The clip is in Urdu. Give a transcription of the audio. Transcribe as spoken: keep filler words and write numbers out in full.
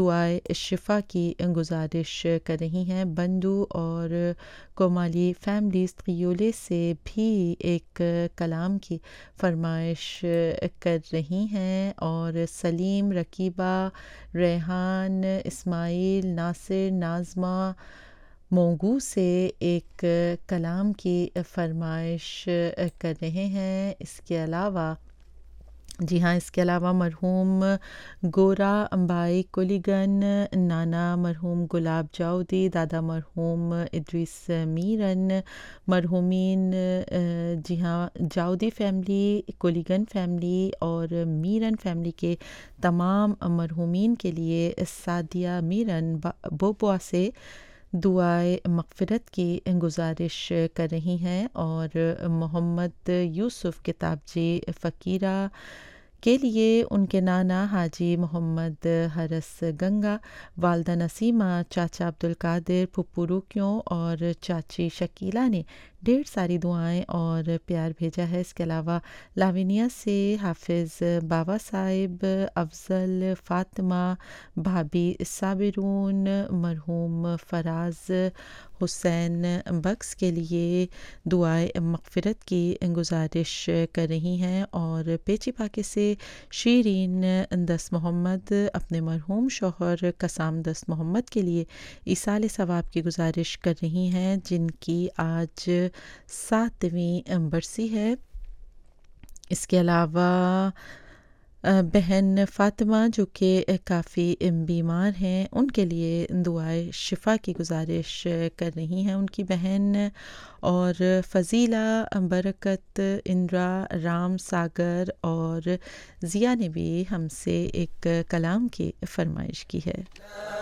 دعائے شفا کی گزارش کر رہی ہیں۔ بندو اور کومالی فیملیز قیولے سے بھی ایک کلام کی فرمائش کر رہی ہیں، اور سلیم، رکیبہ، ریحان، اسماعیل، ناصر، ناظمہ مونگو سے ایک کلام کی فرمائش کر رہے ہیں۔ اس کے علاوہ جی ہاں اس کے علاوہ مرحوم گورا امبائی کولیگن، نانا مرحوم گلاب جاؤدی، دادا مرحوم ادریس میرن، مرحومین جی ہاں جاؤدی فیملی، کولیگن فیملی اور میرن فیملی کے تمام مرحومین کے لیے سعدیہ میرن بوبوا سے دعائے مغفرت کی گزارش کر رہی ہیں، اور محمد یوسف کتابجی فقیرہ کے لیے ان کے نانا حاجی محمد حرس گنگا، والدہ نسیمہ، چاچا عبدالقادر، پھپھو روکیوں اور چاچی شکیلہ نے ڈھیر ساری دعائیں اور پیار بھیجا ہے۔ اس کے علاوہ لاونیا سے حافظ بابا صاحب، افضل، فاطمہ، بھابی صابرون، مرحوم فراز حسین بخش کے لیے دعائے مغفرت کی گزارش کر رہی ہیں، اور پیچی پاکے سے شیرین دست محمد اپنے مرحوم شوہر قسام دست محمد کے لیے ایصال ثواب کی گزارش کر رہی ہیں، جن کی آج ساتویں برسی ہے۔ اس کے علاوہ بہن فاطمہ جو کہ کافی بیمار ہیں، ان کے لیے دعائے شفا کی گزارش کر رہی ہیں ان کی بہن، اور فضیلہ، برکت، اندرا، رام ساگر اور ضیا نے بھی ہم سے ایک کلام کی فرمائش کی ہے۔